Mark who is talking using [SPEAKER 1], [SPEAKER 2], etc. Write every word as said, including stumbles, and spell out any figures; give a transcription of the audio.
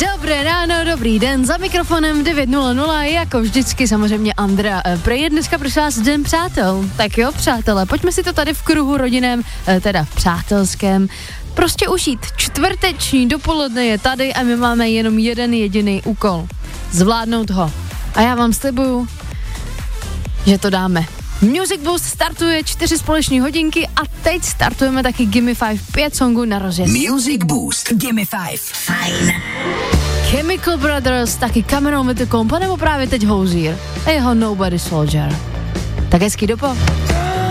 [SPEAKER 1] Dobré ráno, dobrý den, za mikrofonem devět nula nula, jako vždycky samozřejmě Andrea. Prej je dneska prosím vás den přátel. Tak jo, přátelé, pojďme si to tady v kruhu rodinném, teda přátelském, prostě užít. Čtvrteční dopoledne je tady a my máme jenom jeden jediný úkol. Zvládnout ho. A já vám slibuju, že to dáme. Music Boost startuje čtyři společní hodinky a teď startujeme taky Gimme Five, pět songů na rozjezd.
[SPEAKER 2] Music Boost. Gimme Five. Fajn.
[SPEAKER 1] Chemical Brothers, taky Cameron with the Compa, nebo právě teď Hozier a jeho Nobody Soldier. Tak hezký dopo.